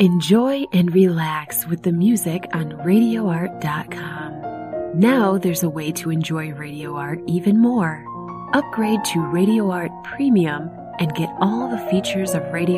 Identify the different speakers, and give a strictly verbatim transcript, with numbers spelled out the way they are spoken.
Speaker 1: Enjoy and relax with the music on radio art dot com. Now there's a way to enjoy Radio Art even more. Upgrade to Radio Art Premium and get all the features of Radio